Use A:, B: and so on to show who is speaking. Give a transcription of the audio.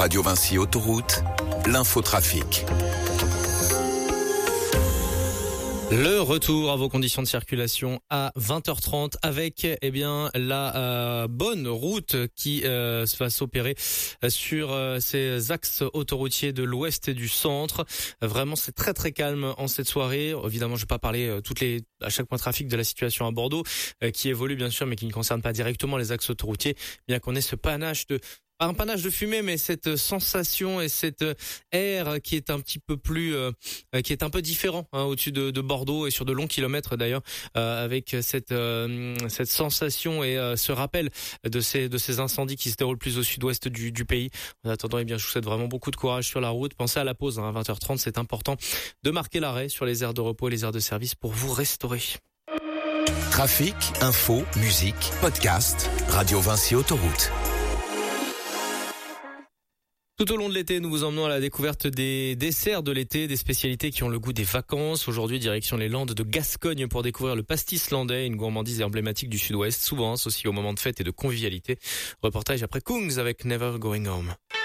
A: Radio Vinci Autoroute, l'infotrafic.
B: Le retour à vos conditions de circulation à 20h30 avec la bonne route qui va s'opérer sur ces axes autoroutiers de l'ouest et du centre. Vraiment, c'est très très calme en cette soirée. Évidemment, je vais pas parler à chaque point de trafic de la situation à Bordeaux qui évolue bien sûr, mais qui ne concerne pas directement les axes autoroutiers, bien qu'on ait ce panache de un panache de fumée, mais cette sensation et cet air qui est un petit peu plus, qui est un peu différent au-dessus de Bordeaux et sur de longs kilomètres d'ailleurs, avec cette sensation et ce rappel de ces incendies qui se déroulent plus au sud-ouest du pays. En attendant, je vous souhaite vraiment beaucoup de courage sur la route. Pensez à la pause à 20h30, c'est important de marquer l'arrêt sur les aires de repos et les aires de service pour vous restaurer.
A: Trafic, info, musique, podcast, Radio Vinci Autoroute.
B: Tout au long de l'été, nous vous emmenons à la découverte des desserts de l'été, des spécialités qui ont le goût des vacances. Aujourd'hui, direction les Landes de Gascogne pour découvrir le pastis landais, une gourmandise emblématique du sud-ouest, souvent associée aux moments de fête et de convivialité. Reportage après Kungs avec Never Going Home.